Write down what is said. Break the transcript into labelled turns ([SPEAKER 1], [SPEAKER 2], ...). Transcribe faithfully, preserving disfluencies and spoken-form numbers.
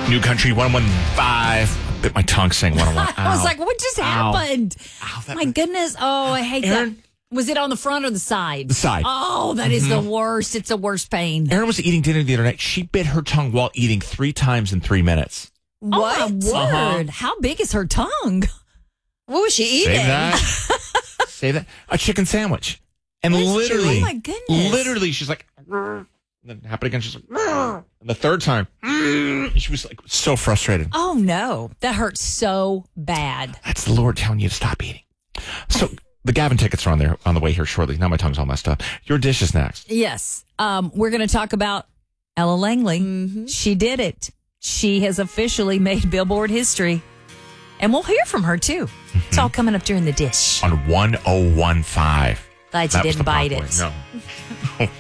[SPEAKER 1] New Country one one five. Bit my tongue saying one oh one.
[SPEAKER 2] I was like, what just
[SPEAKER 1] Ow.
[SPEAKER 2] happened?
[SPEAKER 1] Ow, that
[SPEAKER 2] My
[SPEAKER 1] was-
[SPEAKER 2] goodness. Oh, I hate
[SPEAKER 1] Aaron?
[SPEAKER 2] that. Was it on the front or the side?
[SPEAKER 1] The side.
[SPEAKER 2] Oh, that is the worst. It's the worst pain.
[SPEAKER 1] Erin was eating dinner the other night. She bit her tongue while eating three times in three minutes.
[SPEAKER 2] What? Oh, my
[SPEAKER 1] Uh-huh.
[SPEAKER 2] word. How big is her tongue?
[SPEAKER 3] What was she eating?
[SPEAKER 1] Save that. Save that. A chicken sandwich. And
[SPEAKER 2] That's
[SPEAKER 1] literally,
[SPEAKER 2] true. Oh, my goodness.
[SPEAKER 1] literally, she's like, and then it happened again. She's like, and the third time, she was like so frustrated.
[SPEAKER 2] Oh, no. That hurts so bad.
[SPEAKER 1] That's the Lord telling you to stop eating. So the Gavin tickets are on there on the way here shortly. Now my tongue's all messed up. Your dish is next.
[SPEAKER 2] Yes. Um, we're going to talk about Ella Langley.
[SPEAKER 3] Mm-hmm.
[SPEAKER 2] She did it. She has officially made Billboard history. And we'll hear from her, too.
[SPEAKER 1] Mm-hmm.
[SPEAKER 2] It's all coming up during the dish.
[SPEAKER 1] On one oh one five.
[SPEAKER 2] Glad you
[SPEAKER 1] That was
[SPEAKER 2] didn't
[SPEAKER 1] the
[SPEAKER 2] bite
[SPEAKER 1] Parkway.
[SPEAKER 2] it.
[SPEAKER 1] No.